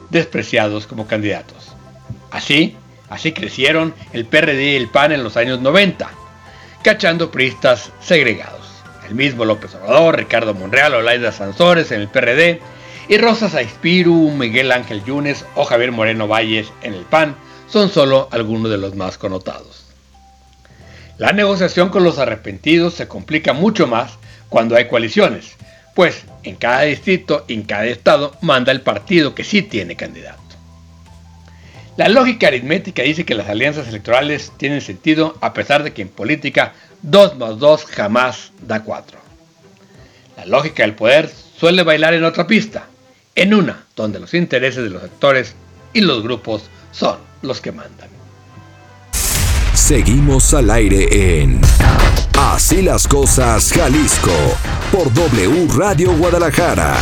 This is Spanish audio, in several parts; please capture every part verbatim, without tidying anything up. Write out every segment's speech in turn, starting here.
despreciados como candidatos. Así, así crecieron el P R D y el P A N en los años noventa, cachando priistas segregados. El mismo López Obrador, Ricardo Monreal o Laida Sansores en el P R D, y Rosa Saizpuru, Miguel Ángel Yunes o Javier Moreno Valles en el P A N son solo algunos de los más connotados. La negociación con los arrepentidos se complica mucho más cuando hay coaliciones, pues en cada distrito y en cada estado manda el partido que sí tiene candidato. La lógica aritmética dice que las alianzas electorales tienen sentido a pesar de que en política dos más dos jamás da cuatro. La lógica del poder suele bailar en otra pista, en una donde los intereses de los actores y los grupos son los que mandan. Seguimos al aire en Así las Cosas Jalisco por W Radio Guadalajara.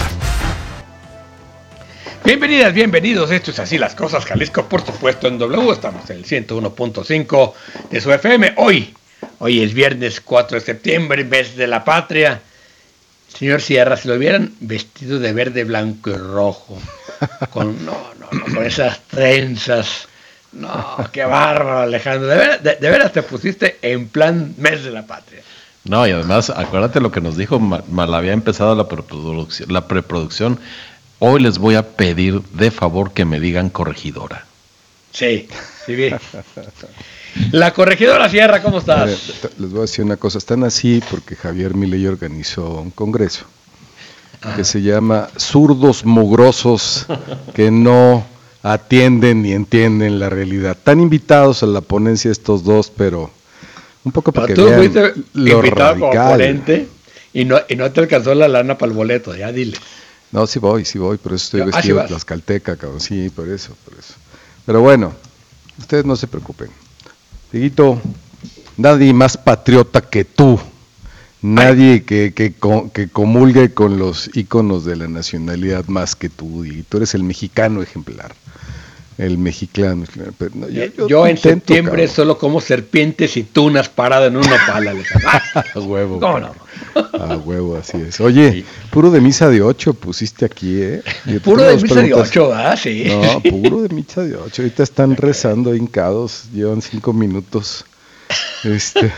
Bienvenidas, bienvenidos, esto es Así las Cosas Jalisco, por supuesto en W, estamos en el ciento uno punto cinco de su F M. Hoy, hoy es viernes cuatro de septiembre, mes de la patria. Señor Sierra, si lo hubieran vestido de verde, blanco y rojo, con, no, no, no, con esas trenzas, no, qué bárbaro, Alejandro, de veras, de, de veras te pusiste en plan mes de la patria. No, y además, acuérdate lo que nos dijo, mal, mal había empezado la preproducción, la preproducción. Hoy les voy a pedir de favor que me digan corregidora. Sí, sí, bien. La corregidora Sierra, ¿cómo estás? Ver, les voy a decir una cosa, están así porque Javier Milei organizó un congreso Ajá. que se llama Zurdos Mugrosos que no atienden ni entienden la realidad. Están invitados a la ponencia estos dos, pero un poco para que tú vean fuiste lo invitado radical. Como ponente y no, y no te alcanzó la lana para el boleto, ya dile. No, sí voy, sí voy, por eso estoy ah, vestido sí de tlaxcalteca, cabrón, sí, por eso, por eso. Pero bueno, ustedes no se preocupen. Dieguito, nadie más patriota que tú, nadie que, que, que comulgue con los íconos de la nacionalidad más que tú, Dieguito, eres el mexicano ejemplar. El mexicano. Pero no, yo yo, yo en intento, septiembre cabrón. Solo como serpientes y tunas parada en una pala. A huevo. ¿Cómo no? A huevo, así es. Oye, sí. Puro de misa de ocho pusiste aquí, ¿eh? Puro de misa de ocho, ¿ah? Sí. No, puro de misa de ocho. Ahorita están rezando hincados, llevan cinco minutos. Este.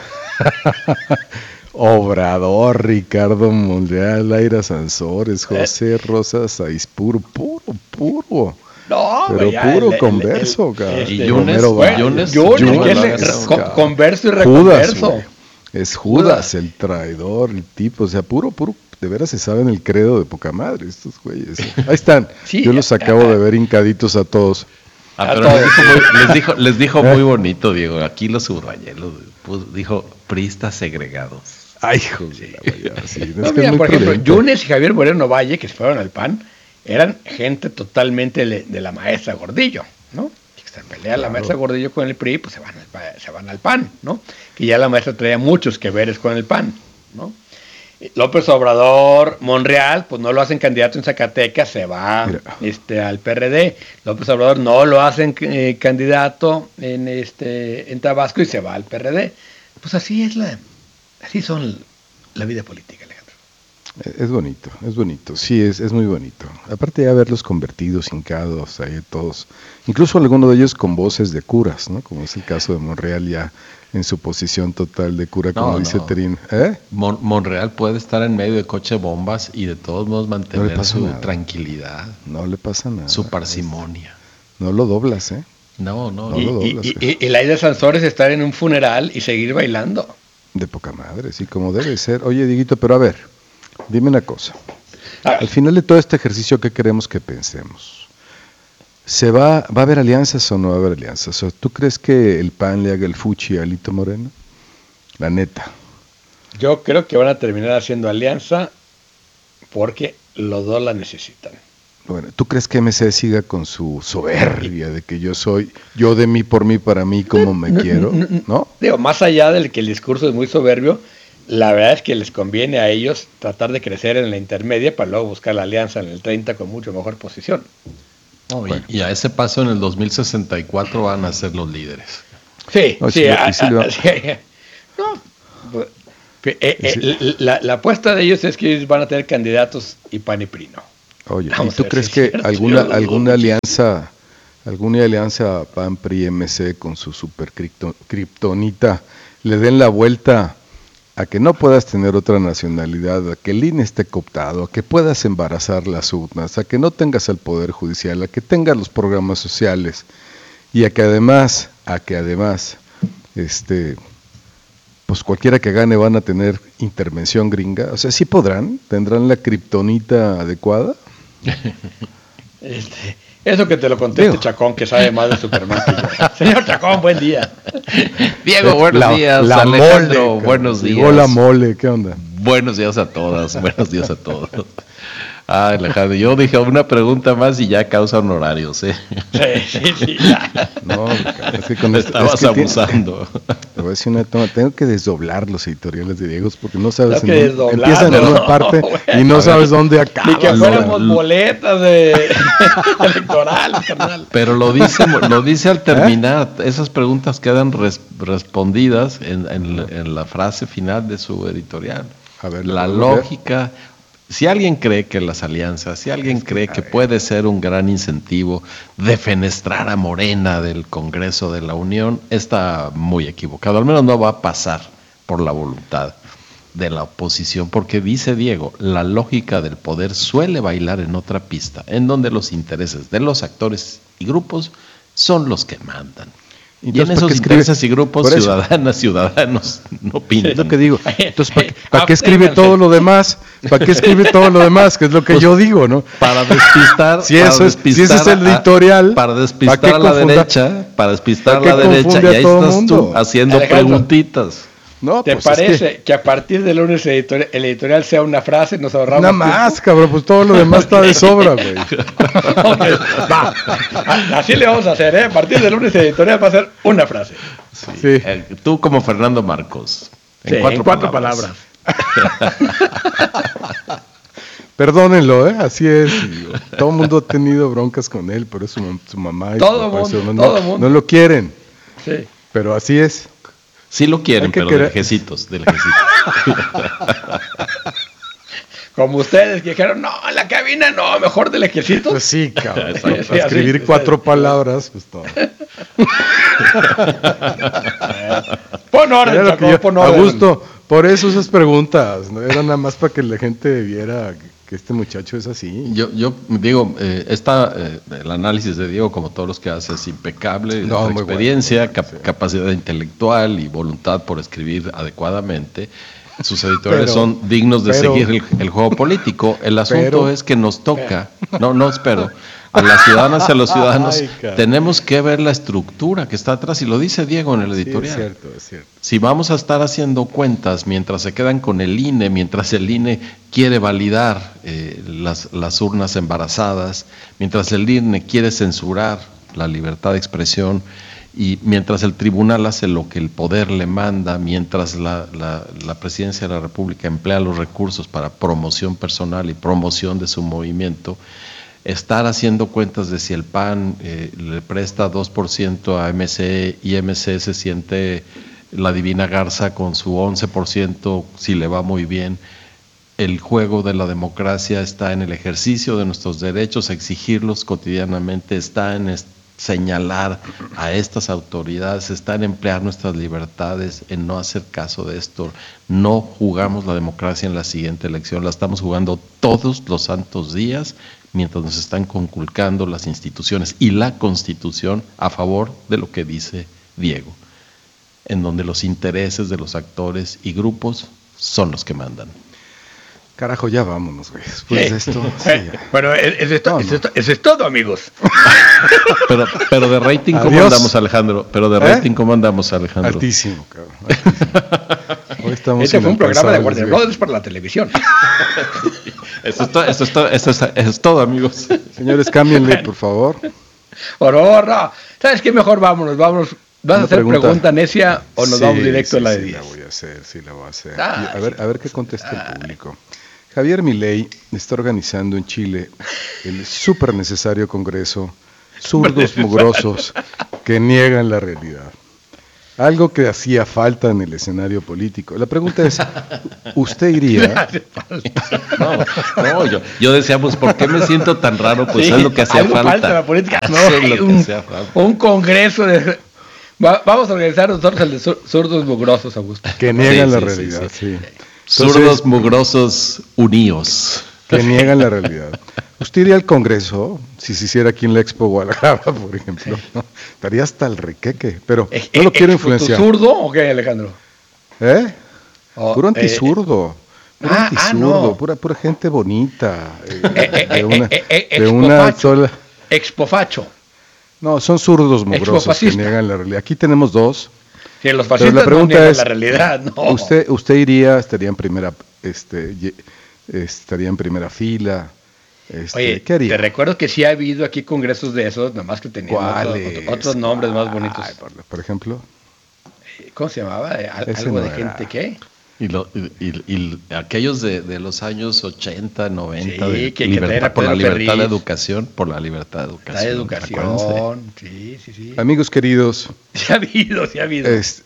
Obrador, Ricardo Monreal, Laida Sansores, José Rosa Saizpuru, puro, puro. No, pero ya, puro el, converso, el, el, este, y Yunes, Yunes, Yunes, converso y reconverso. Judas, es Judas, Judas, el traidor, el tipo, o sea, puro, puro, de veras se saben el credo de poca madre estos güeyes. Ahí están, sí, yo los acabo de ver hincaditos a todos. Ah, pero les dijo, muy, les dijo, les dijo muy bonito, Diego, aquí lo subrayé, lo, dijo priistas segregados. Ay, hijo de la vaya, sí, no, es mira, por ejemplo, Yunes y Javier Moreno Valle, que se fueron al P A N, eran gente totalmente de, de la maestra Gordillo, ¿no? Si se pelea claro. La maestra Gordillo con el P R I, pues se van, al, se van al P A N, ¿no? Que ya la maestra traía muchos que veres con el P A N, ¿no? López Obrador, Monreal, pues no lo hacen candidato en Zacatecas, se va este, al P R D. López Obrador no lo hacen eh, candidato en, este, en Tabasco y se va al P R D. Pues así es la, así son la vida política, Alejandro. Es bonito, es bonito, sí, es, es muy bonito. Aparte de verlos convertidos, hincados, ahí todos, incluso algunos de ellos con voces de curas, ¿no? Como es el caso de Monreal ya en su posición total de cura, como no, dice no. Terín. ¿Eh? Mon- Monreal puede estar en medio de coche bombas y de todos modos mantener no su nada. tranquilidad. No le pasa nada. Su parsimonia. No lo doblas, ¿eh? No, no. no y, lo doblas, y, y, y Laida Sansores estar en un funeral y seguir bailando. De poca madre, sí, como debe ser. Oye, Dieguito, pero a ver, dime una cosa. Al final de todo este ejercicio, ¿qué queremos que pensemos? ¿Se va, va a haber alianzas o no va a haber alianzas? ¿O tú crees que el P A N le haga el fuchi a Alito Moreno? La neta. Yo creo que van a terminar haciendo alianza porque los dos la necesitan. Bueno, ¿tú crees que M C siga con su soberbia de que yo soy, yo de mí, por mí, para mí, como me no, quiero? ¿No? Digo, más allá del que el discurso es muy soberbio, la verdad es que les conviene a ellos tratar de crecer en la intermedia para luego buscar la alianza en el treinta con mucho mejor posición. Oh, bueno. y, y a ese paso en el dos mil sesenta y cuatro van a ser los líderes. Sí, no, sí. sí, A, sí a, a, sí no, pues, eh, eh, sí. la, la apuesta de ellos es que ellos van a tener candidatos y P A N y P R I no. Oye, Vamos ¿y tú a ver crees si que es cierto, alguna yo lo alguna dudo. alianza, alguna alianza P A N, P R I, M C con su super cripto- kriptonita le den la vuelta a que no puedas tener otra nacionalidad, a que el I N E esté cooptado, a que puedas embarazar las urnas, a que no tengas el poder judicial, a que tengas los programas sociales y a que además, a que además, este, pues cualquiera que gane van a tener intervención gringa? O sea, ¿sí podrán? ¿Tendrán la kriptonita adecuada? Este, eso que te lo conteste Digo. Chacón, que sabe más de Superman que yo. Señor Chacón, buen día. Diego, buenos La- días. la Alejandro, mole, buenos cabrón. días. Llegó la mole, ¿qué onda? Buenos días a todas, buenos días a todos. Ah, Alejandro, yo dije una pregunta más y ya causa honorarios, ¿eh? Sí, sí, sí. Ya. No, cabrón, es que con esto- Estabas es que tiene- abusando. Te voy a decir una toma, tengo que desdoblar los editoriales de Diego porque no sabes, Tengo en que dónde- desdoblarlo, empiezan en una parte güey. y no sabes dónde Ni que acaban. fuéramos lo- boletas de electorales, carnal. Pero lo dice, lo dice ¿Eh? al terminar. Esas preguntas quedan res- respondidas en, en- en la frase final de su editorial. A ver, ¿lo la podemos ver? lógica. Si alguien cree que las alianzas, si alguien cree que puede ser un gran incentivo defenestrar a Morena del Congreso de la Unión, está muy equivocado. Al menos no va a pasar por la voluntad de la oposición, porque dice Diego, la lógica del poder suele bailar en otra pista, en donde los intereses de los actores y grupos son los que mandan. Y en Entonces, ¿para esos qué escribe? intereses y grupos, Por eso. ciudadanas, ciudadanos, no Es pintan. lo que digo. Entonces, ¿para, Sí. para qué escribe Absténganse. todo lo demás? ¿Para qué escribe todo lo demás? Que es lo que Pues, yo digo, ¿no? Para despistar, Si para eso es- si despistar ese es el a- editorial, para ¿para despistar qué a la confunda- derecha, para despistar a ¿para la qué derecha, confunde y a ahí todo estás mundo? tú haciendo Alejandro. preguntitas. No, ¿Te pues es parece que- que... a partir del lunes editorial, el editorial sea una frase? Nos ahorramos nada más, cabrón, pues todo lo demás está de sobra, güey. tiempo? Ok, va. A- Así le vamos a hacer, ¿eh? A partir del lunes editorial va a ser una frase. Sí. Eh, tú como Fernando Marcos, en Sí, cuatro, en cuatro palabras. palabras. Perdónenlo, ¿eh? Así es. y todo el mundo ha tenido broncas con él, por eso su, mam- su mamá y su Todo papá y su mundo, hermano todo no, mundo. no lo quieren, Sí. pero así es. Sí lo quieren, Hay que pero querer- de lejecitos, de lejecitos. Como ustedes que dijeron, no, en la cabina no, mejor de lejecitos. Pues sí, cabrón. Sí, Para sí, escribir así, cuatro sí. palabras, pues todo. Pon orden, Era lo Chaco, que yo- pon a orden. gusto, por eso esas preguntas, ¿no? Era nada más para que la gente viera que este muchacho es así. Yo, yo digo, eh, esta, eh, el análisis de Diego, como todos los que hace, es impecable. No, su muy experiencia, bueno, cap- sí. capacidad intelectual y voluntad por escribir adecuadamente. Sus editoriales Pero- son dignos de pero- seguir el, el juego político. El asunto pero- es que nos toca, no, no espero, a las ciudadanas y a los ciudadanos, Ay, cabrón. tenemos que ver la estructura que está atrás, y lo dice Diego en el Sí, editorial. es cierto, es cierto. Si vamos a estar haciendo cuentas mientras se quedan con el I N E, mientras el I N E quiere validar eh, las, las urnas embarazadas, mientras el I N E quiere censurar la libertad de expresión, y mientras el tribunal hace lo que el poder le manda, mientras la, la, la presidencia de la República emplea los recursos para promoción personal y promoción de su movimiento, estar haciendo cuentas de si el P A N eh, le presta dos por ciento a M C y M C se siente la divina garza con su once por ciento si le va muy bien. El juego de la democracia está en el ejercicio de nuestros derechos, exigirlos cotidianamente, está en est- señalar a estas autoridades, está en emplear nuestras libertades, en no hacer caso de esto. No jugamos la democracia en la siguiente elección, la estamos jugando todos los santos días mientras nos están conculcando las instituciones y la Constitución a favor de lo que dice Diego, en donde los intereses de los actores y grupos son los que mandan. Carajo, ya vámonos, güey. Después Sí. de esto, sí, Eh, ya. Bueno, eso es, to- No, eso no. es to- eso es todo, amigos. Pero, pero de rating, ¿cómo Adiós. andamos, Alejandro? Pero de ¿Eh? rating, ¿cómo andamos, Alejandro? Altísimo, cabrón. altísimo. Hoy estamos Este fue un programa de inalcanzables, Warner güey. Brothers para la televisión. Eso es, to- eso es to- eso es- eso es todo, amigos. Señores, cámbienle, por favor. Por favor, no. ¿Sabes qué? Mejor vámonos, vámonos. ¿Vas Una a hacer pregunta. pregunta, necia o nos Sí, vamos directo sí, a la de sí, diez? la voy a hacer, sí, la voy a hacer. Ay, Y a ver, a ver qué contesta el público. Javier Milei está organizando en Chile el súper necesario congreso Zurdos Mugrosos que niegan la realidad. algo que hacía falta en el escenario político. La pregunta es, ¿usted iría? No, no yo, yo decía, pues, ¿por qué me siento tan raro? Pues Sí, es lo que hacía algo falta. falta en la política. No, Es hay lo que un, hacía falta. un congreso de... Va- vamos a organizar nosotros el de zur- zurdos mugrosos, Augusto. Que niegan Sí, la sí, realidad, sí, sí. Zurdos Entonces, mugrosos unidos. que niegan la realidad. ¿Usted iría al Congreso si se hiciera aquí en la Expo Guadalajara, por ejemplo? ¿No? Estaría hasta el requeque, pero Eh, no lo eh, quiero eh, influenciar. ¿Tu zurdo o qué, Alejandro? ¿Eh? O, Puro eh, antizurdo. Puro ah, antizurdo, ah, no. pura, pura gente bonita. eh, eh, eh, de una, eh, eh, eh, de una expofacho. sola. Expofacho. No, son zurdos mugrosos que Expofascista. niegan la realidad. Aquí tenemos dos. Si los Pero fascistas la no pregunta niegan es, la realidad, no. ¿usted, usted iría, estaría en primera, este, ye- estaría en primera fila? Este, Oye, ¿qué haría? te recuerdo que sí ha habido aquí congresos de esos, nomás que tenían otro- ¿Cuáles? otro- otros nombres más bonitos. Ay, por, por ejemplo, ¿Cómo se llamaba? Eh, al- Ese ¿Algo no de era. gente qué? Y, lo, y, y- y aquellos de, de los años ochenta, noventa, Sí, de que- que libertad- era por la Pedro libertad de Ferriz. educación, por la libertad de La educación. acuérdense. educación. Sí, sí, sí. amigos queridos, Sí ha habido, sí ha habido. es-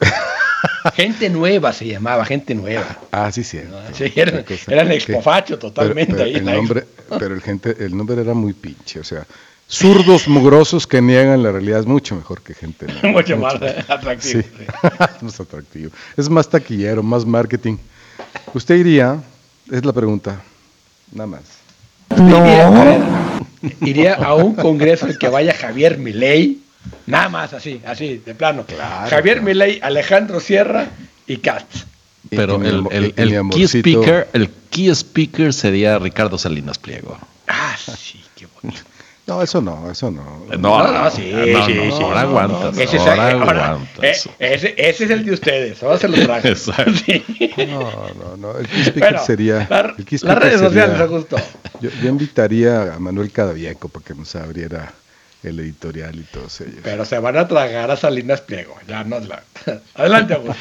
Gente nueva se llamaba, gente nueva. ah, sí, sí. Sí, eran, eran expofacho totalmente pero, pero ahí. el la nombre, pero el gente, el nombre era muy pinche, o sea, zurdos mugrosos que niegan la realidad es mucho mejor que gente nueva. Mucho más atractivo. Sí, sí. es más atractivo. Es más taquillero, más marketing. ¿Usted iría? Es la pregunta. Nada más. Iría, a ver, iría a un congreso en que vaya Javier Milei, nada más así, así, de plano. Claro, Javier claro. Milei, Alejandro Sierra y Katz. Y- Pero y mi el, amor- el, y- y el mi key amorcito. speaker, el key speaker sería Ricardo Salinas Pliego. Ah, sí, qué bonito. No, eso no, eso no. No, no, sí, no, sí, no, sí. ahora aguantas, Ese es, ahora ahora, aguantas. eh, ese, ese es el de ustedes, ahora se lo traje. Exacto. Sí. No, no, no. El key speaker Bueno, sería. la- el key las speaker redes sería- sociales, Augusto. Yo, yo invitaría a Manuel Cadavieco para que nos abriera el editorial y todos ellos. Pero se van a tragar a Salinas Pliego. Ya no es la... Adelante, Augusto.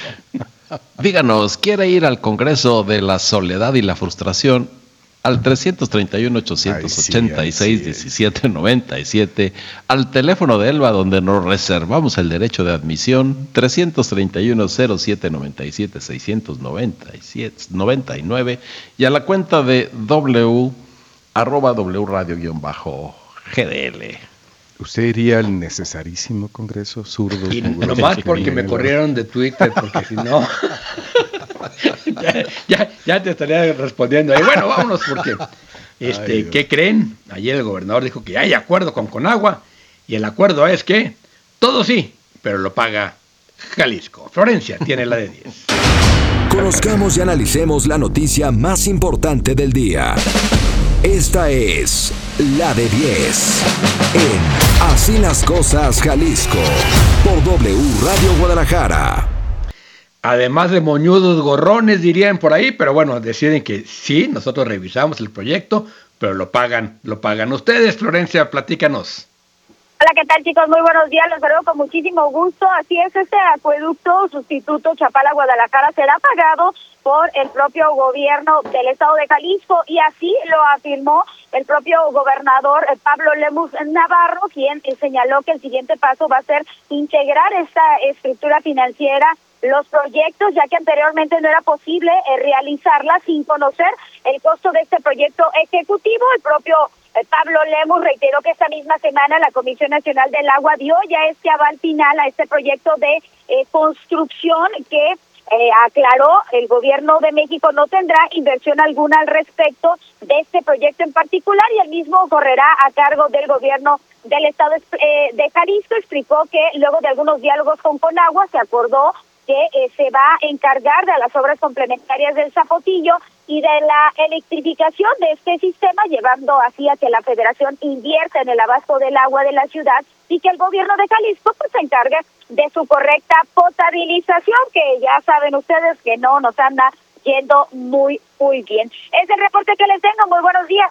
Díganos, ¿quiere ir al Congreso de la Soledad y la Frustración? Al trescientos treinta y uno, ochocientos ochenta y seis, diecisiete noventa y siete, al teléfono de Elba donde nos reservamos el derecho de admisión, trescientos treinta y uno, cero siete noventa y siete, seiscientos noventa y siete, noventa y nueve, y a la cuenta de W, arroba W radio guión bajo G D L. ¿Usted iría al necesarísimo Congreso zurdo? Y nomás porque me corrieron de Twitter, porque si no... ya, ya, ya te estaría respondiendo ahí. Bueno, vámonos porque... Este, Ay, Dios. ¿qué creen? Ayer el gobernador dijo que hay acuerdo con Conagua y el acuerdo es que todo sí, pero lo paga Jalisco. Florencia tiene la de diez. Conozcamos y analicemos la noticia más importante del día. Esta es la de diez en Así las Cosas Jalisco por W Radio Guadalajara. Además de moñudos gorrones, dirían por ahí, pero bueno, deciden que sí, nosotros revisamos el proyecto, pero lo pagan, lo pagan ustedes. Florencia, platícanos. Hola, ¿qué tal, chicos? Muy buenos días, los saludo con muchísimo gusto. Así es, este acueducto sustituto Chapala-Guadalajara será pagado por el propio gobierno del estado de Jalisco y así lo afirmó el propio gobernador eh, Pablo Lemus Navarro, quien eh, señaló que el siguiente paso va a ser integrar esta estructura financiera, los proyectos, ya que anteriormente no era posible eh, realizarla sin conocer el costo de este proyecto ejecutivo. El propio eh, Pablo Lemus reiteró que esta misma semana la Comisión Nacional del Agua dio ya este aval final a este proyecto de eh, construcción que Eh, aclaró, el gobierno de México no tendrá inversión alguna al respecto de este proyecto en particular y el mismo correrá a cargo del gobierno del estado eh, de Jalisco. Explicó que luego de algunos diálogos con Conagua se acordó que eh, se va a encargar de las obras complementarias del Zapotillo y de la electrificación de este sistema, llevando así a que la federación invierta en el abasto del agua de la ciudad y que el gobierno de Jalisco pues se encargue de su correcta potabilización, que ya saben ustedes que no nos anda yendo muy, muy bien. Es el reporte que les tengo. Muy buenos días.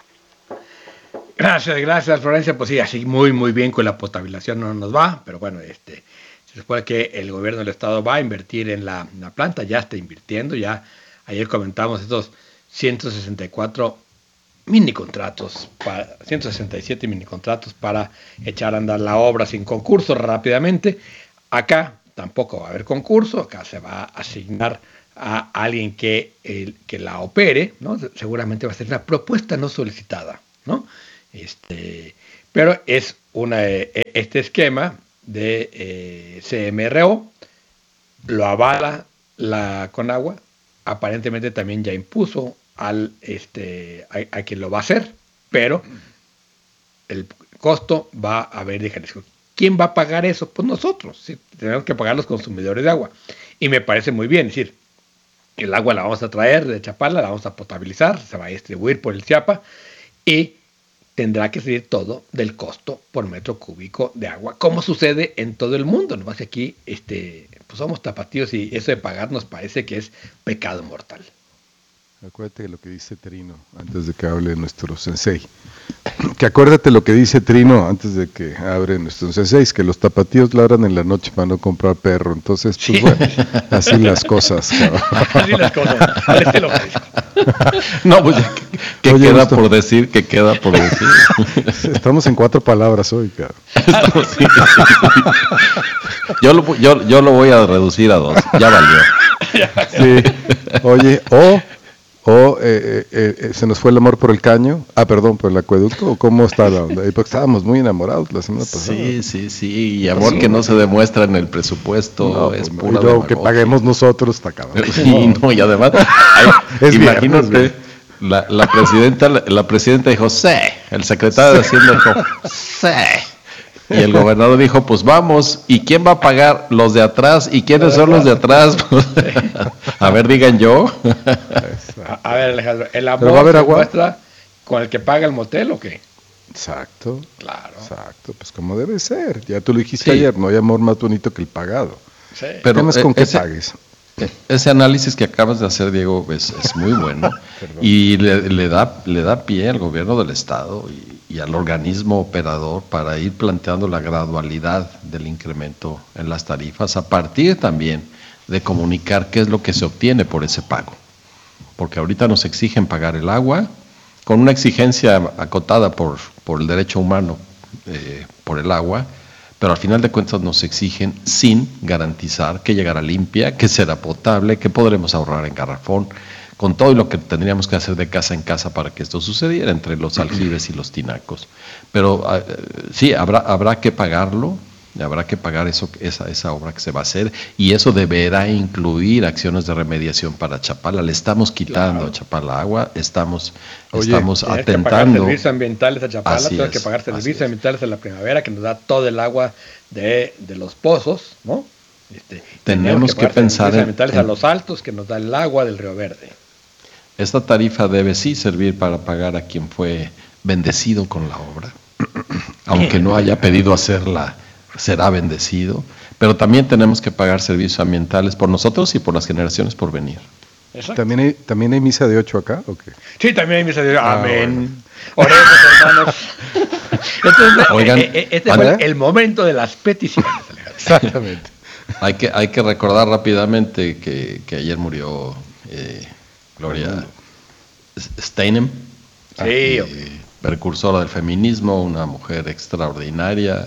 Gracias, gracias, Florencia. Pues sí, así muy, muy bien con la potabilización no nos va, pero bueno, este, se supone que el gobierno del estado va a invertir en la, en la planta, ya está invirtiendo, ya ayer comentamos estos ciento sesenta y cuatro mini contratos, para, ciento sesenta y siete mini contratos para echar a andar la obra sin concurso rápidamente. Acá tampoco va a haber concurso, acá se va a asignar a alguien que, el, que la opere, ¿no? Seguramente va a ser una propuesta no solicitada, ¿no? Este, pero es una, este esquema de eh, C M R O, lo avala la Conagua, aparentemente también ya impuso al, este, a, a quien lo va a hacer, pero el costo va a haber de Jalisco. ¿Quién va a pagar eso? Pues nosotros, ¿sí? Tenemos que pagar los consumidores de agua. Y me parece muy bien, es decir, el agua la vamos a traer de Chapala, la vamos a potabilizar, se va a distribuir por el Chiapa y tendrá que salir todo del costo por metro cúbico de agua, como sucede en todo el mundo. Nomás que aquí este, pues somos tapatíos y eso de pagar nos parece que es pecado mortal. Acuérdate de lo que dice Trino antes de que hable nuestro sensei. Que acuérdate lo que dice Trino antes de que hable nuestro sensei, que los tapatíos ladran en la noche para no comprar perro. Entonces, pues sí. Bueno, así las cosas. Cabrón. Así las cosas. Al estilo Jalisco. No, pues, ¿qué, qué Oye, queda Gusto. por decir? ¿Qué queda por decir? Estamos en cuatro palabras hoy, cabrón. Yo lo, yo, yo lo voy a reducir a dos. Ya valió. Sí. Oye, o... ¿O eh, eh, eh, se nos fue el amor por el caño? Ah, perdón, por el acueducto. ¿O cómo está la onda? Porque estábamos muy enamorados la semana pasada. Sí, sí, sí. Y amor que no se demuestra en el presupuesto No, es pues, pura y luego que demagogia. paguemos nosotros, está cabrón. Y no, y además, ay, Es imagínate, viernes, la, la presidenta, la, la presidenta dijo, sí, el secretario de Hacienda dijo, sí. Y el gobernador dijo, pues vamos, ¿y quién va a pagar? Los de atrás, ¿y quiénes son los de atrás? A ver, digan yo. A, a ver, Alejandro, ¿el ¿Pero va a amor haber se agua? muestra con el que paga el motel o qué? Exacto. Claro. Exacto, pues como debe ser. Ya tú lo dijiste Sí. ayer, no hay amor más bonito que el pagado. Sí. Pero Temas eh, con que ese- pagues. Ese análisis que acabas de hacer, Diego, es, es muy bueno y le, le da, le da pie al gobierno del Estado y, y al organismo operador para ir planteando la gradualidad del incremento en las tarifas a partir también de comunicar qué es lo que se obtiene por ese pago. Porque ahorita nos exigen pagar el agua con una exigencia acotada por, por el derecho humano eh, por el agua, pero al final de cuentas nos exigen sin garantizar que llegará limpia, que será potable, que podremos ahorrar en garrafón, con todo lo que tendríamos que hacer de casa en casa para que esto sucediera entre los aljibes y los tinacos. Pero uh, sí, habrá, habrá que pagarlo, habrá que pagar eso, esa, esa obra que se va a hacer, y eso deberá incluir acciones de remediación para Chapala. Le estamos quitando Claro. a Chapala agua, estamos, Oye, estamos Tienes que pagar atentando. servicios ambientales a Chapala, Así tienes que es, pagar así servicios es. ambientales a la primavera que nos da todo el agua de, de los pozos, ¿no? Este, Tenemos que pagar pensar servicios en- ambientales en- a los altos que nos da el agua del Río Verde. Esta tarifa debe sí servir para pagar a quien fue bendecido con la obra, aunque no haya pedido hacerla, será bendecido, pero también tenemos que pagar servicios ambientales por nosotros y por las generaciones por venir. Exacto. ¿También hay, ¿También hay misa de ocho acá o qué? Sí, también hay misa de Ah, amén. Oremos, hermanos. Entonces, Oigan, eh, eh, este ¿vale? fue el momento de las peticiones, Alejandro. Exactamente. Hay que, hay que recordar rápidamente que, que ayer murió eh, Gloria Steinem, Sí, eh, hombre. precursora del feminismo, una mujer extraordinaria.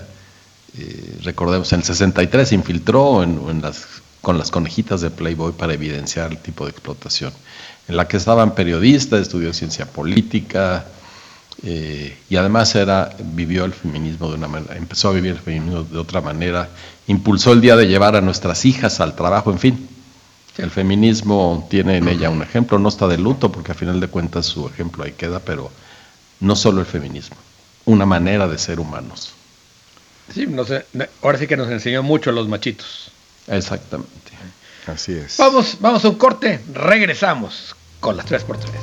Eh, recordemos, en el sesenta y tres se infiltró en, en las, con las conejitas de Playboy para evidenciar el tipo de explotación, en la que estaban periodistas, estudió ciencia política, eh, y además era, vivió el feminismo de una manera, empezó a vivir el feminismo de otra manera, impulsó el día de llevar a nuestras hijas al trabajo, en fin. El feminismo tiene en ella un ejemplo, no está de luto porque a final de cuentas su ejemplo ahí queda, pero no solo el feminismo, una manera de ser humanos. Sí, no sé, ahora sí que nos enseñó mucho a los machitos. Exactamente. Así es. Vamos, vamos a un corte, regresamos con las tres por tres.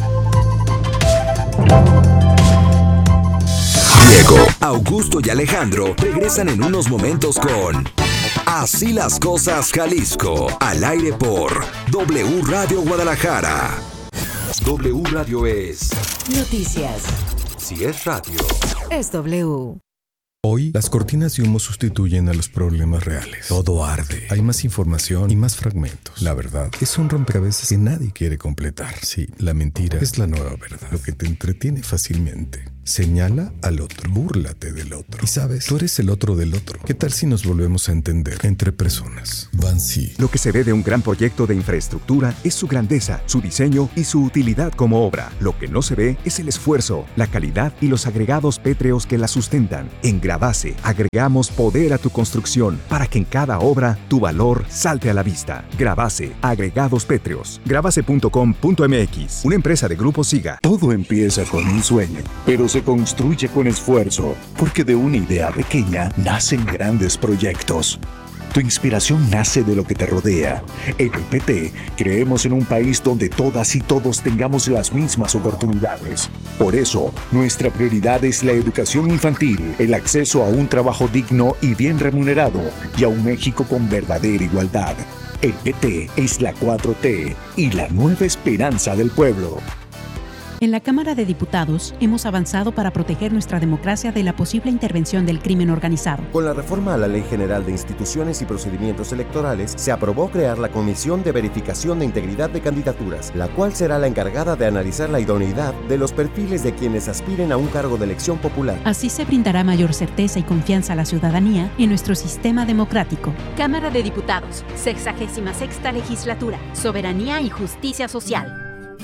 Diego, Augusto y Alejandro regresan en unos momentos con Así las cosas Jalisco, al aire por W Radio Guadalajara. W Radio es, Noticias. si es radio. Es W. Hoy, las cortinas de humo sustituyen a los problemas reales. Todo arde. Hay más información y más fragmentos. La verdad es un rompecabezas que nadie quiere completar. Sí, la mentira es la nueva verdad, lo que te entretiene fácilmente. Señala al otro, búrlate del otro. Y sabes, tú eres el otro del otro. ¿Qué tal si nos volvemos a entender entre personas? Bansi. Lo que se ve de un gran proyecto de infraestructura es su grandeza, su diseño y su utilidad como obra. Lo que no se ve es el esfuerzo, la calidad y los agregados pétreos que la sustentan. En Gravase agregamos poder a tu construcción para que en cada obra tu valor salte a la vista. Gravase, agregados pétreos. Gravase punto com punto m x, una empresa de Grupo Siga. Todo empieza con un sueño, pero se construye con esfuerzo, porque de una idea pequeña nacen grandes proyectos. Tu inspiración nace de lo que te rodea. En el P T creemos en un país donde todas y todos tengamos las mismas oportunidades. Por eso, nuestra prioridad es la educación infantil, el acceso a un trabajo digno y bien remunerado, y a un México con verdadera igualdad. El P T es la cuatro T y la nueva esperanza del pueblo. En la Cámara de Diputados hemos avanzado para proteger nuestra democracia de la posible intervención del crimen organizado. Con la reforma a la Ley General de Instituciones y Procedimientos Electorales, se aprobó crear la Comisión de Verificación de Integridad de Candidaturas, la cual será la encargada de analizar la idoneidad de los perfiles de quienes aspiren a un cargo de elección popular. Así se brindará mayor certeza y confianza a la ciudadanía en nuestro sistema democrático. Cámara de Diputados, sexagésima sexta Legislatura, Soberanía y Justicia Social.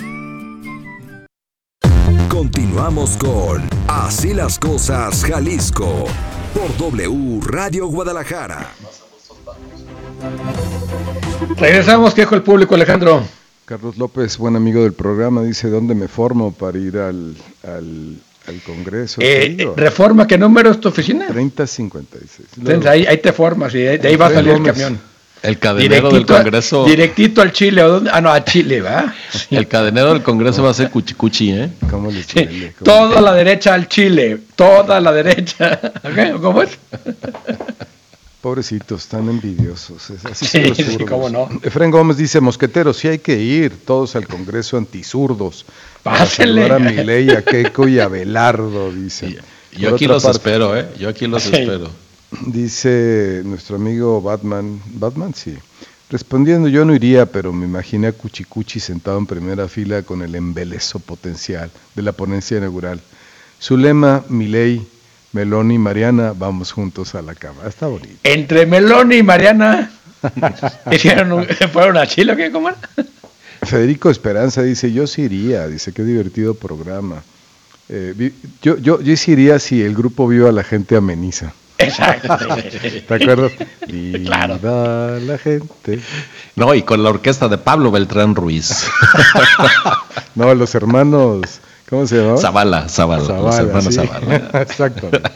Continuamos con Así las Cosas Jalisco por W Radio Guadalajara. Regresamos, ¿qué dijo el público, Alejandro? Carlos López, buen amigo del programa, dice: ¿dónde me formo para ir al, al, al Congreso? Eh, eh, ¿Reforma qué número es tu oficina? treinta cincuenta y seis. Entonces, ahí, ahí te formas y de, de ahí va a salir el camión. El cadenero del Congreso. Directito al Chile, ¿o dónde? Ah, no, a Chile, ¿va? Sí. El cadenero del Congreso va a ser cuchicuchi, ¿eh? ¿Cómo le sí. ¿Cómo toda le... la derecha al Chile, toda la derecha. ¿Okay? ¿Cómo es? Pobrecitos, están envidiosos. Así sí, sí, cómo no. Efraín Gómez dice: mosqueteros, sí hay que ir todos al Congreso antizurdos. Pásenle. Para saludar a Milei, a Keiko y a Belardo, dice. Yo aquí los parte, espero, ¿eh? Yo aquí los sí. espero. Dice nuestro amigo Batman, Batman sí, respondiendo: yo no iría, pero me imaginé a Cuchicuchi sentado en primera fila con el embeleso potencial de la ponencia inaugural. Su lema: Milei, Meloni y Mariana, vamos juntos a la cama. Está bonito. Entre Meloni y Mariana, ¿hicieron un, ¿fueron a Chile o qué? ¿Cómo era? Federico Esperanza dice: yo sí iría, dice, qué divertido programa. Eh, yo, yo, yo sí iría si el grupo Viva la Gente ameniza. Exacto. ¿Te acuerdas? Viva claro. la gente. No, y con la orquesta de Pablo Beltrán Ruiz. No, los hermanos, ¿cómo se llama? Zavala, Zavala, Zavala, los hermanos sí. Zavala. Exactamente.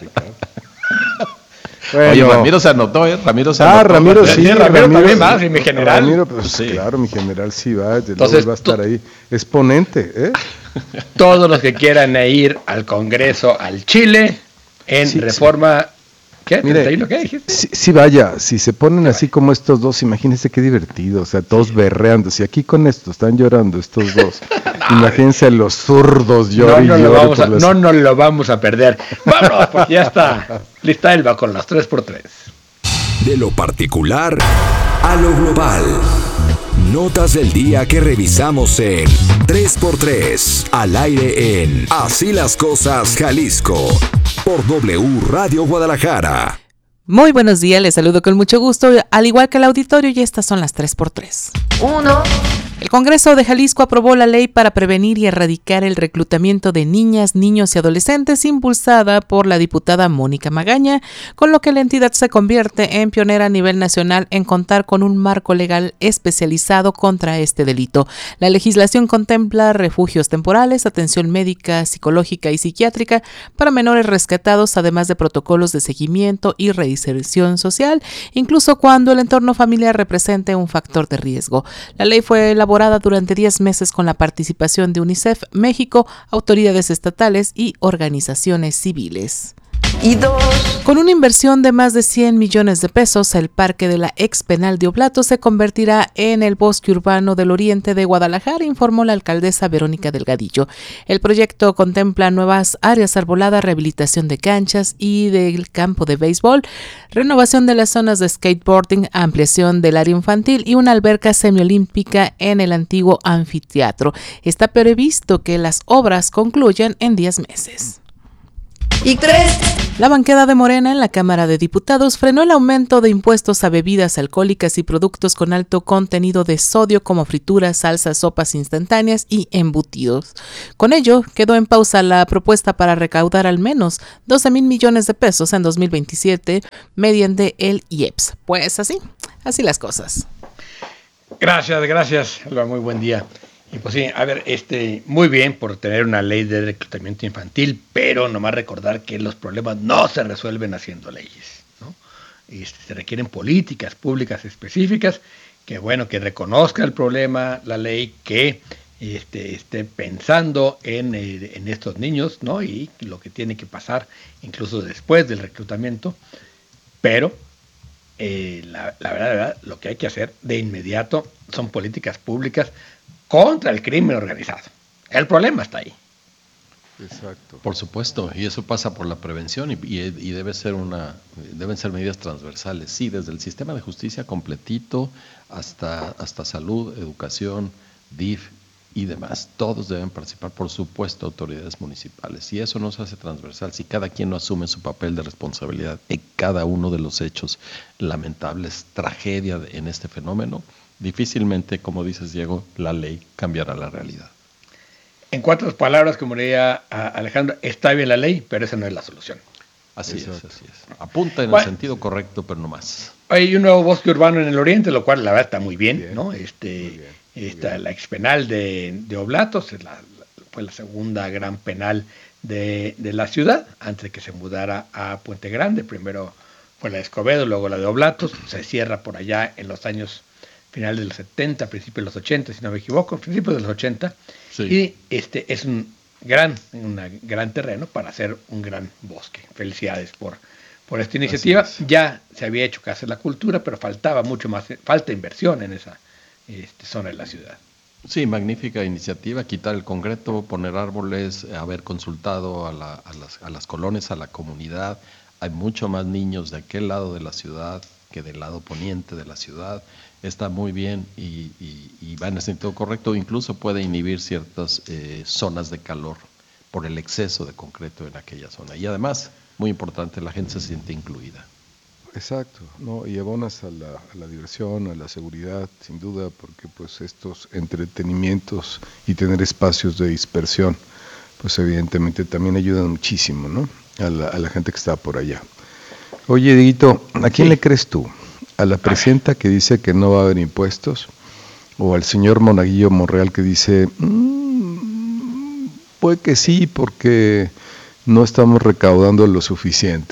Bueno. Oye, Ramiro se anotó, ¿eh? Ramiro se ah, anotó. Ramiro sí. sí Ramiro, Ramiro también va, sí, mi general. Ramiro, pues, sí. Claro, mi general sí va, entonces va a estar ahí. Exponente, ¿eh? Todos los que quieran ir al Congreso al Chile en sí, Reforma... Sí. ¿Qué? Mire, ¿Lo que dijiste? Sí, sí, vaya, si se ponen así como estos dos, imagínense qué divertido, o sea, todos sí. berreando, si aquí con esto están llorando estos dos, no, imagínense los zurdos llorando. No, no, y lo vamos a, las... no nos lo vamos a perder. Vámonos, porque ya está lista Elba con las tres por tres. De lo particular a lo global. Notas del día que revisamos en tres por tres, al aire en Así las Cosas Jalisco, por W Radio Guadalajara. Muy buenos días, les saludo con mucho gusto, al igual que el auditorio, y estas son las tres por tres. Uno. El Congreso de Jalisco aprobó la ley para prevenir y erradicar el reclutamiento de niñas, niños y adolescentes, impulsada por la diputada Mónica Magaña, con lo que la entidad se convierte en pionera a nivel nacional en contar con un marco legal especializado contra este delito. La legislación contempla refugios temporales, atención médica, psicológica y psiquiátrica para menores rescatados, además de protocolos de seguimiento y reinserción social, incluso cuando el entorno familiar represente un factor de riesgo. La ley fue elaborada durante diez meses con la participación de UNICEF México, autoridades estatales y organizaciones civiles. Y dos. Con una inversión de más de cien millones de pesos, el parque de la ex penal de Oblato se convertirá en el bosque urbano del oriente de Guadalajara, informó la alcaldesa Verónica Delgadillo. El proyecto contempla nuevas áreas arboladas, rehabilitación de canchas y del campo de béisbol, renovación de las zonas de skateboarding, ampliación del área infantil y una alberca semiolímpica en el antiguo anfiteatro. Está previsto que las obras concluyan en diez meses. Y tres. La bancada de Morena en la Cámara de Diputados frenó el aumento de impuestos a bebidas alcohólicas y productos con alto contenido de sodio como frituras, salsas, sopas instantáneas y embutidos. Con ello, quedó en pausa la propuesta para recaudar al menos doce mil millones de pesos en dos mil veintisiete mediante el I E P S. Pues así, así las cosas. Gracias, gracias, Alba, muy buen día. Y pues sí, a ver, este, muy bien por tener una ley de reclutamiento infantil, pero nomás recordar que los problemas no se resuelven haciendo leyes, ¿no? Este, se requieren políticas públicas específicas, que bueno, que reconozca el problema, la ley, que este, esté pensando en, eh, en estos niños, ¿no? Y lo que tiene que pasar incluso después del reclutamiento, pero eh, la, la verdad, la verdad, lo que hay que hacer de inmediato son políticas públicas contra el crimen organizado. El problema está ahí. Exacto. Por supuesto, y eso pasa por la prevención y, y, y debe ser una, deben ser medidas transversales. Sí, desde el sistema de justicia completito hasta, hasta salud, educación, D I F y demás. Todos deben participar, por supuesto, autoridades municipales. Y eso no se hace transversal si cada quien no asume su papel de responsabilidad en cada uno de los hechos lamentables, tragedia en este fenómeno. Difícilmente, como dices, Diego, la ley cambiará la realidad. En cuatro palabras, como diría Alejandro, está bien la ley, pero esa no es la solución. Así es, así es. Apunta en bueno, el sentido correcto, pero no más. Hay un nuevo bosque urbano en el oriente, lo cual la verdad está muy bien, bien ¿no? Este, muy bien, muy está bien. La expenal de, de Oblatos, es la, fue la segunda gran penal de, de la ciudad, antes de que se mudara a Puente Grande. Primero fue la de Escobedo, luego la de Oblatos. Se cierra por allá en los años final de los setenta, principios de los ochenta, si no me equivoco, principios de los ochenta, sí. Y este es un gran, un gran terreno para hacer un gran bosque. Felicidades por, por esta iniciativa. Ya se había hecho Casa de la Cultura, pero faltaba mucho más, falta inversión en esa este, zona de la ciudad. Sí, magnífica iniciativa, quitar el concreto, poner árboles, haber consultado a, la, a, las, a las colonias, a la comunidad. Hay mucho más niños de aquel lado de la ciudad que del lado poniente de la ciudad. Está muy bien y, y, y va en el sentido correcto, incluso puede inhibir ciertas eh, zonas de calor por el exceso de concreto en aquella zona. Y además, muy importante, la gente se siente incluida. Exacto, ¿no? Y abonas a la, a la diversión, a la seguridad, sin duda, porque pues estos entretenimientos y tener espacios de dispersión, pues evidentemente también ayudan muchísimo, ¿no? A la, a la gente que está por allá. Oye, Dieguito, ¿a quién sí. le crees tú? ¿A la presidenta que dice que no va a haber impuestos? ¿O al señor Monaguillo Monreal que dice, mmm, puede que sí, porque no estamos recaudando lo suficiente?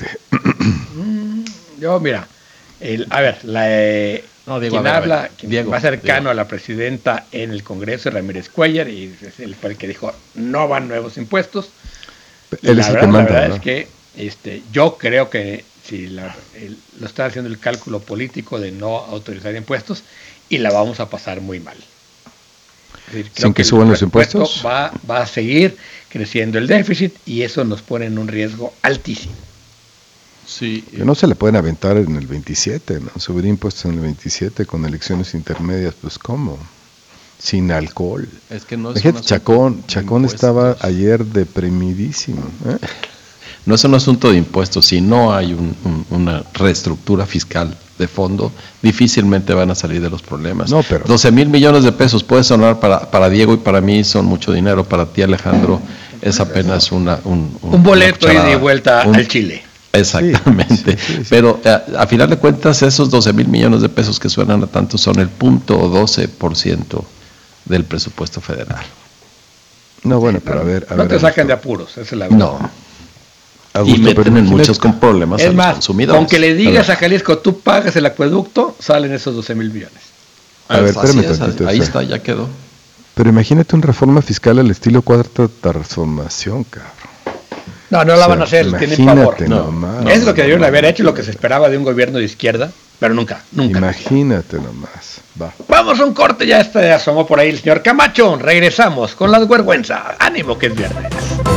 Yo, mira, el, a ver, la, eh, no, Diego, quien a ver, habla, ver, quien Diego, más cercano Diego. a la presidenta en el Congreso es Ramírez Cuellar, y es el, fue el que dijo, no van nuevos impuestos. Él es el que manda, la verdad ¿no? es que este, yo creo que si la, el, lo está haciendo el cálculo político de no autorizar impuestos y la vamos a pasar muy mal. Es decir, Sin que, que suban los impuestos. Va, va a seguir creciendo el déficit y eso nos pone en un riesgo altísimo. Sí, que no se le pueden aventar en el veintisiete, ¿no? Subir impuestos en el veintisiete con elecciones intermedias, pues ¿cómo? Sin alcohol. Es que no es Fíjate, Chacón, Chacón estaba ayer deprimidísimo, ¿eh? No es un asunto de impuestos, si no hay un, un, una reestructura fiscal de fondo, difícilmente van a salir de los problemas. No, pero doce mil millones de pesos puede sonar para, para Diego y para mí son mucho dinero, para ti, Alejandro, es apenas una, un, un, un boleto y de vuelta un, al Chile. Exactamente, sí, sí, sí, sí. Pero a, a final de cuentas esos doce mil millones de pesos que suenan a tanto son el punto doce por ciento del presupuesto federal. No, bueno, pero a ver... A no ver, te sacan de apuros, esa es la verdad. No. Augusto, y meten en muchos con problemas es a más, los consumidores. Aunque le digas a Jalisco, tú pagas el acueducto, salen esos doce mil millones. A, a ver, espérame tantito. Ahí está, ya quedó. Pero imagínate una reforma fiscal al estilo cuarta transformación, cabrón. No, no la o sea, van a hacer, tienen pavor. No, no, es lo que debieron no, haber hecho, lo que se esperaba de un gobierno de izquierda, pero nunca, nunca. Imagínate nomás. Va. Vamos a un corte, ya está, asomó por ahí el señor Camacho. Regresamos con las vergüenzas. Ánimo que es viernes.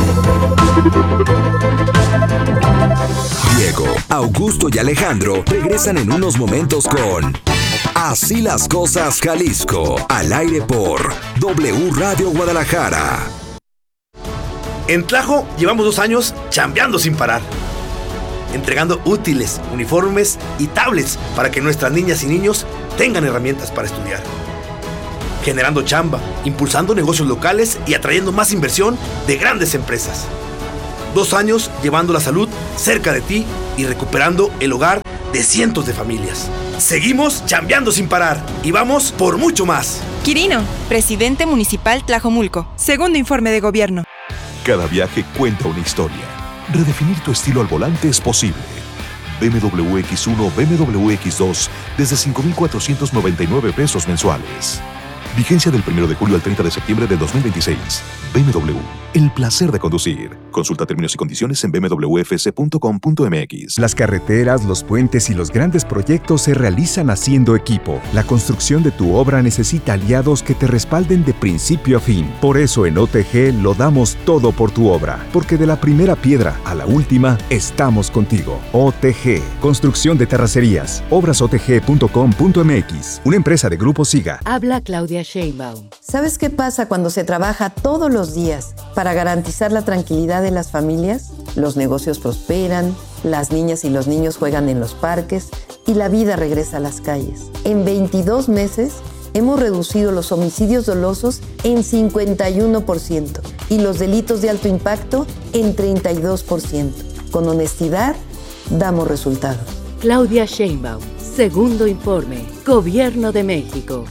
Diego, Augusto y Alejandro regresan en unos momentos con Así las Cosas Jalisco, al aire por W Radio Guadalajara. En Tlajo llevamos dos años chambeando sin parar, entregando útiles, uniformes y tablets para que nuestras niñas y niños tengan herramientas para estudiar. Generando chamba, impulsando negocios locales y atrayendo más inversión de grandes empresas. Dos años llevando la salud cerca de ti y recuperando el hogar de cientos de familias. Seguimos chambeando sin parar y vamos por mucho más. Quirino, presidente municipal Tlajomulco. Segundo informe de gobierno. Cada viaje cuenta una historia. Redefinir tu estilo al volante es posible. B M W X uno, B M W X dos desde cinco mil cuatrocientos noventa y nueve pesos mensuales. Vigencia del primero de julio al treinta de septiembre de dos mil veintiséis. B M W, el placer de conducir. Consulta términos y condiciones en b m w f c punto com punto m x. Las carreteras, los puentes y los grandes proyectos se realizan haciendo equipo. La construcción de tu obra necesita aliados que te respalden de principio a fin. Por eso en O T G lo damos todo por tu obra, porque de la primera piedra a la última, estamos contigo. O T G, construcción de terracerías. obras o t g punto com punto m x. Una empresa de Grupo Siga. Habla Claudia Sheinbaum. ¿Sabes qué pasa cuando se trabaja todos los días para garantizar la tranquilidad de las familias? Los negocios prosperan, las niñas y los niños juegan en los parques y la vida regresa a las calles. En veintidós meses hemos reducido los homicidios dolosos en cincuenta y uno por ciento y los delitos de alto impacto en treinta y dos por ciento. Con honestidad, damos resultados. Claudia Sheinbaum, segundo informe, Gobierno de México.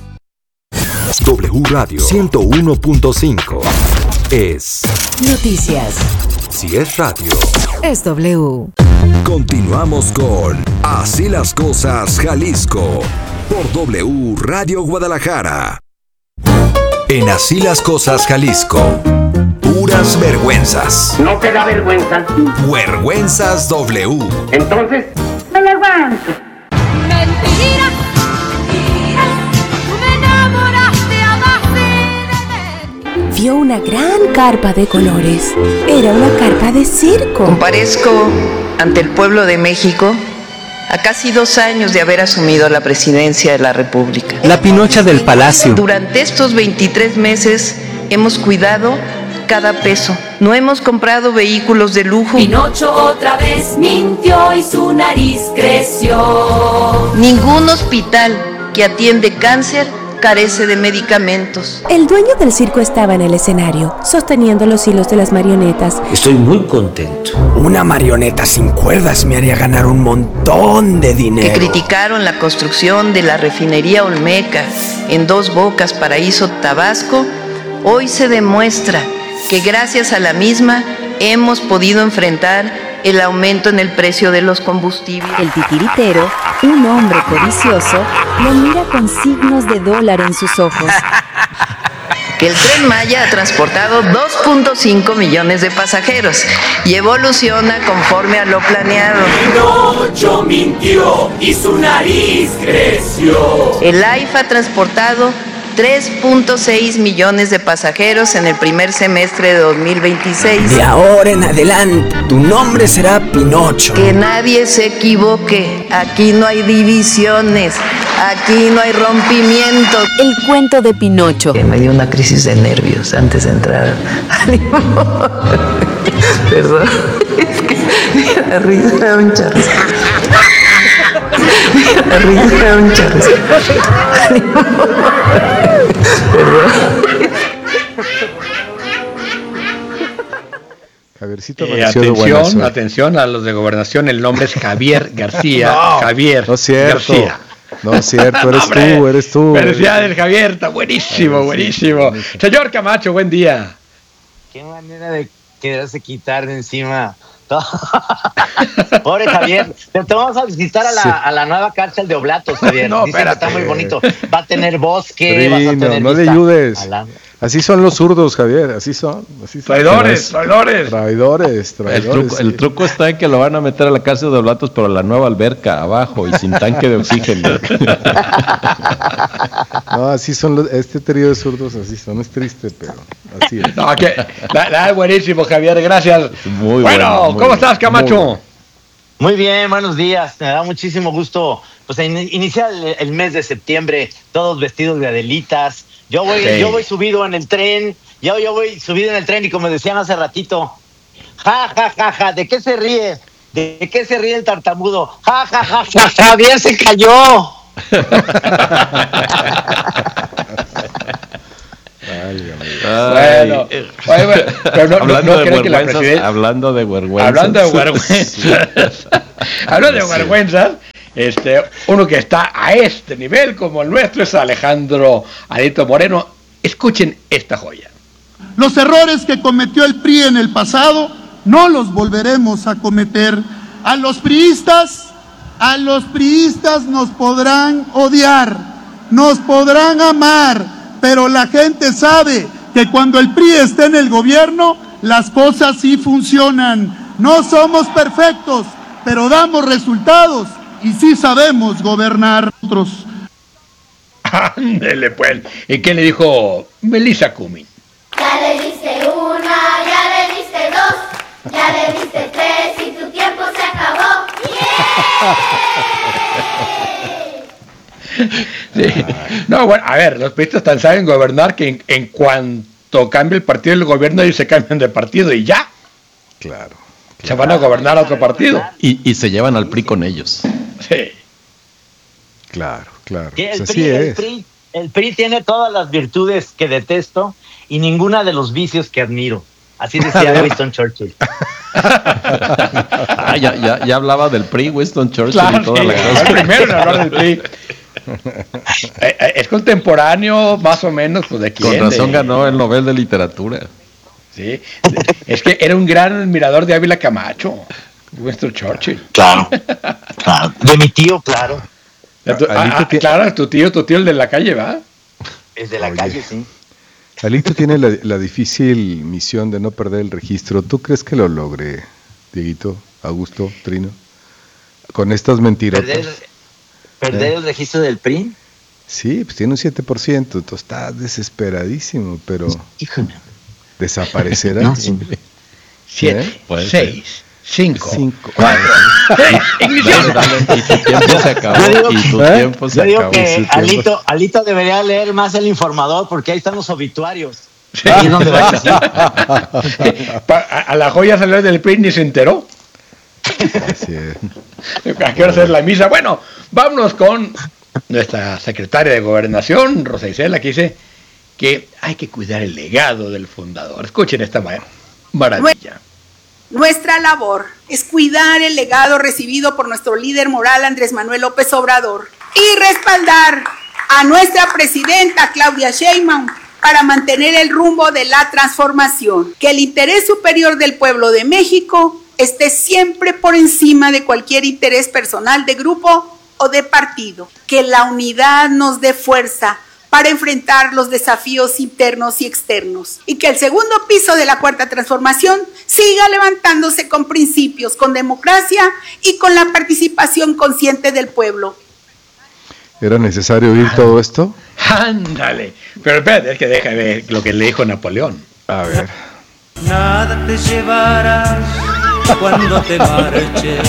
W Radio ciento uno punto cinco es Noticias. Si es radio, es W. Continuamos con Así las Cosas Jalisco por W Radio Guadalajara. En Así las Cosas Jalisco, puras vergüenzas. ¿No te da vergüenza? Vergüenzas W. Entonces, me la aguanto. Mentira. Vio una gran carpa de colores. Era una carpa de circo. Comparezco ante el pueblo de México a casi dos años de haber asumido la presidencia de la República. La Pinocha del Palacio. Durante estos veintitrés meses hemos cuidado cada peso. No hemos comprado vehículos de lujo. Pinocho otra vez mintió y su nariz creció. Ningún hospital que atiende cáncer carece de medicamentos. El dueño del circo estaba en el escenario, sosteniendo los hilos de las marionetas. Estoy muy contento. Una marioneta sin cuerdas me haría ganar un montón de dinero. Que criticaron la construcción de la refinería Olmeca en Dos Bocas, Paraíso, Tabasco, hoy se demuestra que gracias a la misma hemos podido enfrentar el aumento en el precio de los combustibles. El titiritero, un hombre codicioso, lo mira con signos de dólar en sus ojos. Que el Tren Maya ha transportado dos punto cinco millones de pasajeros y evoluciona conforme a lo planeado. Pinocho mintió y su nariz creció. El A I F A ha transportado tres punto seis millones de pasajeros en el primer semestre de dos mil veintiséis. De ahora en adelante, tu nombre será Pinocho. Que nadie se equivoque. Aquí no hay divisiones. Aquí no hay rompimientos. El cuento de Pinocho. Que me dio una crisis de nervios antes de entrar al Perdón. Es que la risa era un charro. La risa era un charro. Javiercito eh, atención, atención a los de gobernación, el nombre es Javier García. No, Javier no es cierto. García. No es cierto, eres Hombre, tú, eres tú. Felicidades, Javier, está buenísimo, Ay, buenísimo. Sí, buenísimo. Señor Camacho, buen día. Qué manera de quererse quitar de encima. Pobre Javier, te, te vamos a visitar a la, sí. a la nueva cárcel de Oblatos, Javier. No, Dicen que está muy bonito. Va a tener bosque, Trino, vas a tener no le ayudes. La... Así son los zurdos, Javier, así son. Así son. Traidores, traidores. Traidores, traidores. El truco, sí. el truco está en que lo van a meter a la cárcel de Oblatos, pero a la nueva alberca, abajo, y sin tanque de oxígeno. No, así son los, este trío de zurdos, así son, es triste, pero así es. No, que, la, la, buenísimo, Javier, gracias. Muy bueno, bueno muy ¿cómo estás, Camacho? Muy, muy bien, buenos días, me da muchísimo gusto, pues in, iniciar el, el mes de septiembre, todos vestidos de Adelitas. Yo voy, sí. yo voy subido en el tren Yo, yo voy subido en el tren y como decían hace ratito, ja, ja, ja, ja, ¿de qué se ríe? ¿De qué se ríe el tartamudo? Ja, ja, ja, ja, Javier se cayó. Ay, bueno, oye, bueno, pero no, hablando, no, no de creo que la vergüenzas, hablando de vergüenzas. Hablando de vergüenzas. hablando de vergüenzas, este, uno que está a este nivel como el nuestro es Alejandro Alito Moreno. Escuchen esta joya. Los errores que cometió el P R I en el pasado no los volveremos a cometer. A los priistas, a los priistas nos podrán odiar, nos podrán amar, pero la gente sabe que cuando el P R I está en el gobierno, las cosas sí funcionan. No somos perfectos, pero damos resultados y sí sabemos gobernar nosotros. Ándele pues. ¿Y qué le dijo Melissa Cumming? Ya le diste una, ya le diste dos, ya le diste tres y tu tiempo se acabó. ¡Yeah! Sí. No, bueno, a ver, los periodistas tan saben gobernar que en, en cuanto cambie el partido del gobierno ellos se cambian de partido y ya. Claro. claro. Se van a gobernar a otro partido. Y, y se llevan al P R I con ellos. Sí. Claro, claro. El, pues P R I, así el, es. P R I, el P R I tiene todas las virtudes que detesto y ninguna de los vicios que admiro. Así decía Winston Churchill. ah, ya, ya, ya hablaba del P R I, Winston Churchill claro, y toda sí, la cosa. Primero en hablar del P R I. Es contemporáneo, más o menos, pues de quién. Con razón de... ganó el Nobel de Literatura. Sí, es que era un gran admirador de Ávila Camacho, Winston Churchill. Claro, claro. De mi tío, claro. Tu, ah, ah, claro, tu tío, tu tío el de la calle, ¿va? Es de la Oye. calle, sí. Alito tiene la, la difícil misión de no perder el registro. ¿Tú crees que lo logre, Dieguito, Augusto, Trino? Con estas mentiras. ¿Perder, perder ¿Eh? el registro del P R I? Sí, pues tiene un siete por ciento, entonces está desesperadísimo, pero Híjole. desaparecerá. No, sí. Siete, ¿Eh? seis, cinco, cinco, cuatro, tres, ignición. Y tu tiempo se acabó. Digo, y tu ¿eh? tiempo se Yo digo acabó. que Alito, Alito debería leer más El Informador porque ahí están los obituarios. Sí. Ahí es donde va a decir. A la joya salió del P R I ni se enteró. Así es. ¿A qué hora es la misa? Bueno, vámonos con nuestra secretaria de Gobernación, Rosa Isela, que dice que hay que cuidar el legado del fundador. Escuchen esta maravilla. Nuestra labor es cuidar el legado recibido por nuestro líder moral Andrés Manuel López Obrador y respaldar a nuestra presidenta Claudia Sheinbaum para mantener el rumbo de la transformación. Que el interés superior del pueblo de México esté siempre por encima de cualquier interés personal de grupo o de partido. Que la unidad nos dé fuerza para enfrentar los desafíos internos y externos. Y que el segundo piso de la Cuarta Transformación siga levantándose con principios, con democracia y con la participación consciente del pueblo. ¿Era necesario oír todo esto? Ándale. Pero espérate, es que deja ver lo que le dijo Napoleón. A ver. Nada te llevarás cuando te marches.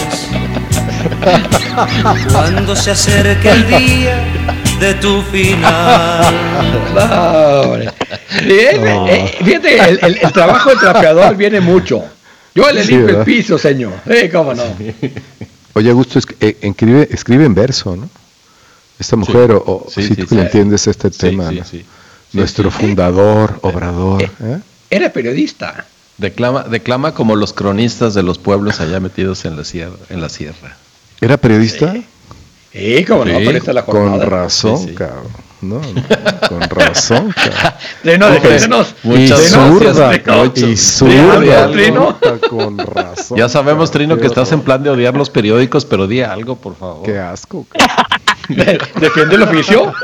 Cuando se acerque el día de tu final. No, hombre. Bien, no. Eh, fíjate, el, el, el trabajo de trapeador viene mucho. Yo le limpio sí, el piso, señor. Sí, cómo no. Oye, Augusto, es, eh, escribe, escribe en verso, ¿no? Esta mujer, sí, o, o sí, si sí, tú sí, entiendes este sí, tema, sí, ¿no? sí. Nuestro sí, fundador, sí. Obrador. ¿eh? Era periodista. Declama, declama como los cronistas de los pueblos allá metidos en la sierra. En la sierra. ¿Era periodista? Sí, sí cómo no, sí, periodista la con razón, sí, sí. cabrón. No, no, con razón, cabrón. De no, déjenos. Muchas zurda, y zurda, Trino. Con razón. Ya sabemos, Trino, que estás en plan de odiar los periódicos, pero di algo, por favor. Qué asco. Defiende el oficio.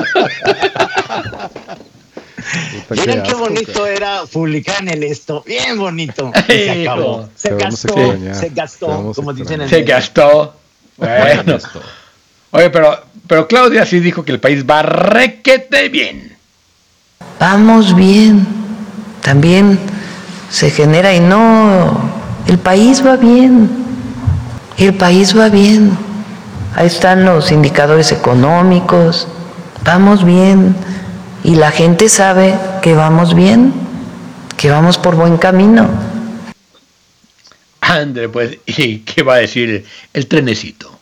Miren qué bonito asco, era publicar en el esto, bien bonito. Y se acabó, se gastó, se gastó, como dicen en Se gastó. Bueno. Oye, pero, pero Claudia sí dijo que el país va requete bien. Vamos bien. También se genera y no, el país va bien. El país va bien. Ahí están los indicadores económicos. Vamos bien. Y la gente sabe que vamos bien que vamos por buen camino. Andre, pues, ¿y qué va a decir el trenecito?